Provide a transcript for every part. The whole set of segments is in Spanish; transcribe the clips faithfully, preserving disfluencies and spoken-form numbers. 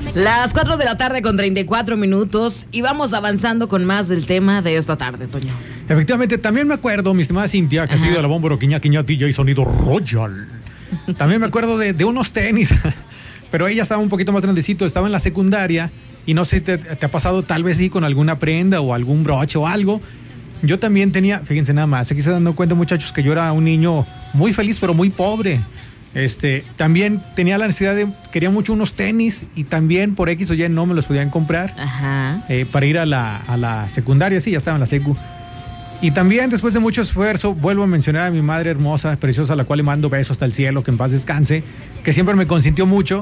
Las cuatro de la tarde con treinta y cuatro minutos y vamos avanzando con más del tema de esta tarde, Toño. Efectivamente, también me acuerdo, mi estimada Cintia, que ha sido de la Bombero, Quiña, Quiña, D J Sonido Royal. También me acuerdo de, de unos tenis, pero ella estaba un poquito más grandecito, estaba en la secundaria y no sé si te, te ha pasado tal vez sí con alguna prenda o algún broche o algo. Yo también tenía, fíjense nada más, aquí se dan cuenta muchachos que yo era un niño muy feliz pero muy pobre. Este, también tenía la necesidad de, quería mucho unos tenis y también por X o Y no me los podían comprar. Ajá. Eh, para ir a la, a la secundaria, sí, ya estaba en la secu. Y también después de mucho esfuerzo, vuelvo a mencionar a mi madre hermosa, preciosa, a la cual le mando besos hasta el cielo, que en paz descanse, que siempre me consintió mucho.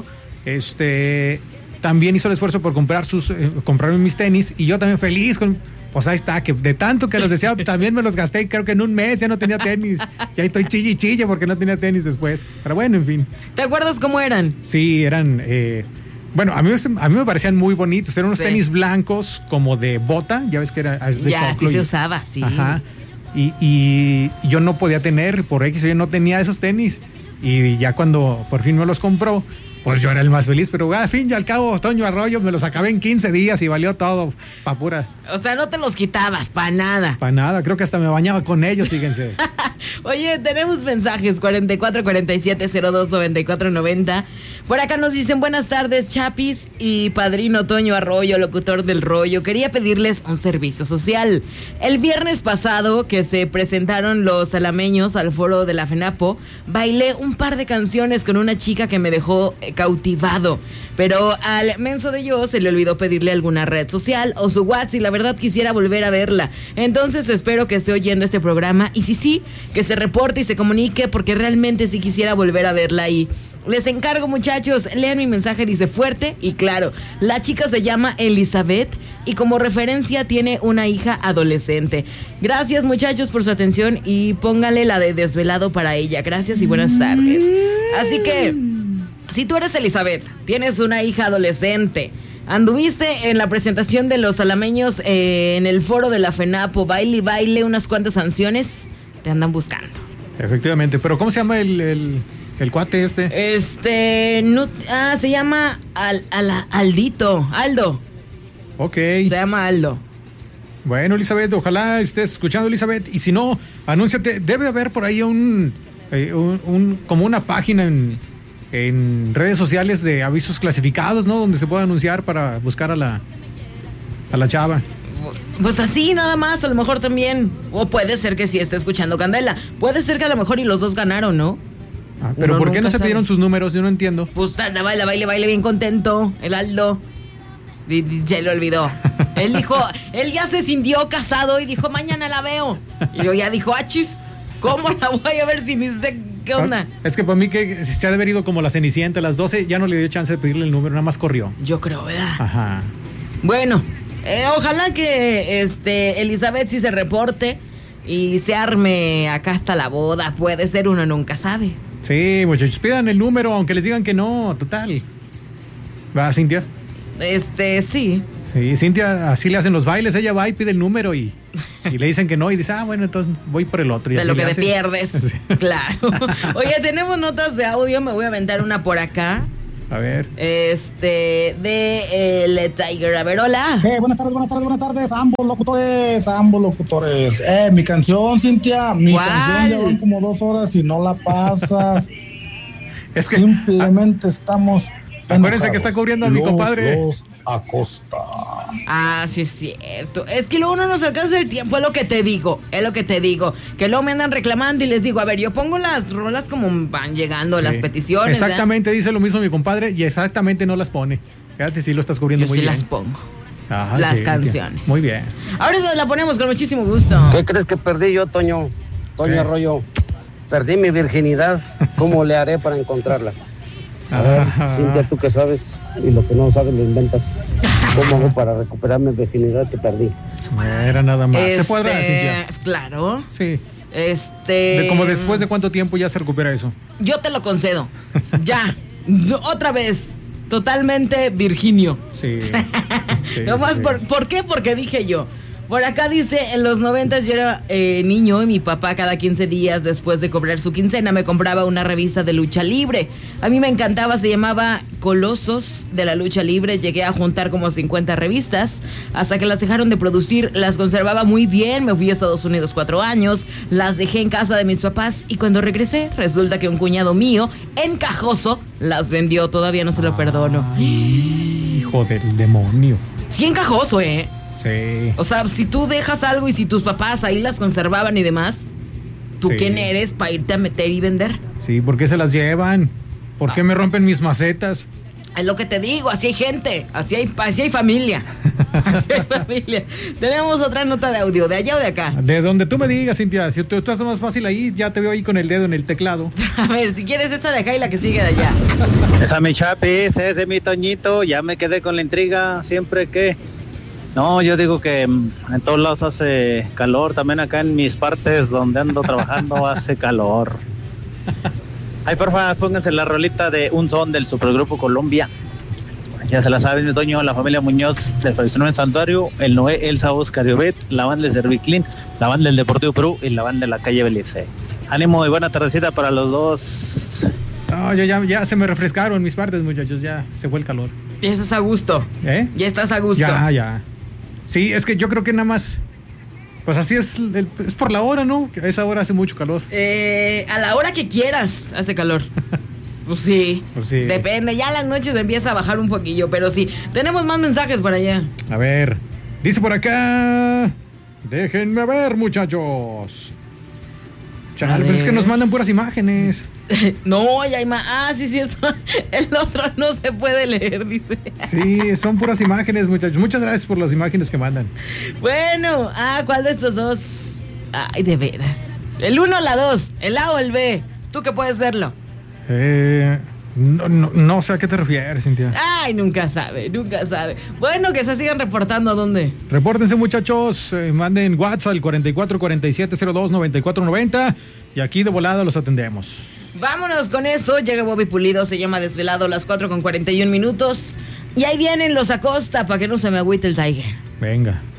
Este, también hizo el esfuerzo por comprar sus, eh, comprarme mis tenis y yo también feliz con... Pues ahí está, que de tanto que los deseaba, también me los gasté, creo que en un mes ya no tenía tenis. Y ahí estoy chille y chille porque no tenía tenis después. Pero bueno, en fin. ¿Te acuerdas cómo eran? Sí, eran... Eh, bueno, a mí, a mí me parecían muy bonitos. Eran unos sí. tenis blancos como de bota, ya ves que era es de ya, choclo. sí y, se usaba, sí. Ajá. Y, y yo no podía tener, por X, yo no tenía esos tenis. Y ya cuando por fin me los compró, pues yo era el más feliz, pero a fin y al cabo, Toño Arroyo, me los acabé en quince días y valió todo, pa' pura. O sea, no te los quitabas, pa' nada. Pa' nada, creo que hasta me bañaba con ellos, fíjense. Oye, tenemos mensajes, cuarenta y cuatro cuarenta y siete cero dos noventa y cuatro noventa. Por acá nos dicen, buenas tardes, Chapis y padrino Toño Arroyo, locutor del rollo. Quería pedirles un servicio social. El viernes pasado, que se presentaron los alameños al foro de la FENAPO, bailé un par de canciones con una chica que me dejó cautivado, pero al menso de yo se le olvidó pedirle alguna red social o su WhatsApp y la verdad quisiera volver a verla. Entonces espero que esté oyendo este programa y si sí, que se reporte y se comunique porque realmente sí quisiera volver a verla y les encargo, muchachos, lean mi mensaje, dice fuerte y claro. La chica se llama Elizabeth y como referencia tiene una hija adolescente. Gracias, muchachos, por su atención y pónganle la de desvelado para ella. Gracias y buenas tardes. Así que si tú eres Elizabeth, tienes una hija adolescente, anduviste en la presentación de los alameños eh, en el foro de la FENAPO, baile y baile unas cuantas canciones, te andan buscando. Efectivamente, pero ¿cómo se llama el, el, el cuate este? Este, no, ah, se llama Al, Al, Aldito, Aldo. Ok. Se llama Aldo. Bueno, Elizabeth, ojalá estés escuchando, Elizabeth, y si no, anúnciate, debe haber por ahí un, eh, un, un como una página en... en redes sociales de avisos clasificados, ¿no? Donde se puede anunciar para buscar a la a la chava. Pues así nada más, a lo mejor también. O puede ser que sí esté escuchando Candela. Puede ser que a lo mejor y los dos ganaron, ¿no? Ah, pero Uno ¿por qué no se sabe. pidieron sus números? Yo no entiendo. Pues baile, baile, baile, baile bien contento, el Aldo. Y, y se le olvidó. Él dijo, él ya se sintió casado y dijo, mañana la veo. Y yo ya dijo, achis, ¿cómo la voy a ver si ni sé qué onda? Es que para mí que se ha de haber ido como la Cenicienta a las doce, ya no le dio chance de pedirle el número, nada más corrió. Yo creo, ¿verdad? Ajá. Bueno, eh, ojalá que este Elizabeth sí se reporte y se arme acá hasta la boda. Puede ser, uno nunca sabe. Sí, muchachos, pidan el número, aunque les digan que no, total. ¿Va, Cintia? Este, sí. Sí, Cintia, así le hacen los bailes, ella va y pide el número y, y le dicen que no y dice, ah, bueno, entonces voy por el otro. Y de así lo que te hace. pierdes. Sí. Claro. Oye, tenemos notas de audio, me voy a aventar una por acá. A ver. Este, de el Tiger. A ver, hola. Eh, buenas tardes, buenas tardes, buenas tardes, ambos locutores, ambos locutores. Eh, mi canción, Cintia, mi ¿Cuál? canción ya van como dos horas y no la pasas. Es que, simplemente ah, estamos acuérdense que está cubriendo a mi los, compadre. Los Acosta. Ah, sí es cierto. Es que luego no nos alcanza el tiempo, es lo que te digo, es lo que te digo. Que luego me andan reclamando y les digo, a ver, yo pongo las rolas como van llegando, sí. Las peticiones. Exactamente, ¿eh? Dice lo mismo mi compadre y exactamente no las pone. Fíjate, sí lo estás cubriendo yo muy sí bien. Yo sí las pongo. Ajá, las sí, canciones. Muy bien. Ahorita la ponemos con muchísimo gusto. ¿Qué crees que perdí yo, Toño? Toño ¿Qué? Arroyo. Perdí mi virginidad. ¿Cómo le haré para encontrarla? A ver, Cintia, tú que sabes y lo que no sabes lo inventas. ¿Cómo hago para recuperar mi virginidad que perdí? Era nada más. Este, ¿Se podrá, Cintia? Claro. Sí. Este. De como después de cuánto tiempo ya se recupera eso. Yo te lo concedo. Ya. Otra vez. Totalmente Virginio. Sí. sí Nomás sí. Por, ¿por qué? Porque dije yo. Por acá dice, en los noventas yo era eh, niño y mi papá cada quince días después de cobrar su quincena me compraba una revista de lucha libre. A mí me encantaba, se llamaba Colosos de la Lucha Libre. Llegué a juntar como cincuenta revistas hasta que las dejaron de producir. Las conservaba muy bien, me fui a Estados Unidos cuatro años, las dejé en casa de mis papás y cuando regresé resulta que un cuñado mío, encajoso, las vendió. Todavía no se lo perdono. Ay, hijo del demonio. Sí, encajoso, ¿eh? Sí. O sea, si tú dejas algo y si tus papás ahí las conservaban y demás, ¿tú Sí. quién eres para irte a meter y vender? Sí, ¿por qué se las llevan? ¿Por qué me rompen mis macetas? Es lo que te digo, así hay gente, así hay, así hay familia. Así hay familia. Tenemos otra nota de audio, ¿de allá o de acá? De donde tú me digas, Cintia. Si tú, tú estás más fácil ahí, ya te veo ahí con el dedo en el teclado. A ver, si quieres esta de acá y la que sigue de allá. Esa mi Chapis, ese mi Toñito, ya me quedé con la intriga, siempre que... No, yo digo que mm, en todos lados hace calor, también acá en mis partes donde ando trabajando hace calor. Ay, porfa, pónganse la rolita de Un Son del Supergrupo Colombia. Ya se la saben, mi Toño, la familia Muñoz del Fraccionamiento Santuario, el Noé, Elsa, Oscar y Obed, la banda de Serviclin, la banda del Deportivo Perú y la banda de la calle Belice. Ánimo y buena tardecita para los dos. No, yo ya, ya se me refrescaron mis partes, muchachos. Ya se fue el calor. Ya estás a gusto. ¿Eh? Ya estás a gusto. Ya, ya. Sí, es que yo creo que nada más. Pues así es, el- es por la hora, ¿no? Que a esa hora hace mucho calor. Eh, a la hora que quieras hace calor. Pues sí. Pues sí. Depende. Ya a las noches empieza a bajar un poquillo, pero sí. Tenemos más mensajes por allá. A ver, dice por acá. Déjenme ver, muchachos. Chale, A pues es ver. que nos mandan puras imágenes. No, ya hay más. Ah, sí, cierto. El otro no se puede leer, dice. Sí, son puras imágenes, muchachos. Muchas gracias por las imágenes que mandan. Bueno, ah, ¿cuál de estos dos? Ay, de veras. El uno o la dos, el A o el B. Tú que puedes verlo. Eh, no, no, no sé a qué te refieres, Cintia. Ay, nunca sabe, nunca sabe. Bueno, que se sigan reportando a dónde. Repórtense, muchachos. Eh, manden WhatsApp al cuarenta y cuatro cuarenta y siete cero dos noventa y cuatro noventa y aquí de volada los atendemos. Vámonos con esto. Llega Bobby Pulido, se llama Desvelado, las cuatro con cuarenta y un minutos. Y ahí vienen los Acosta para que no se me agüite el Tiger. Venga.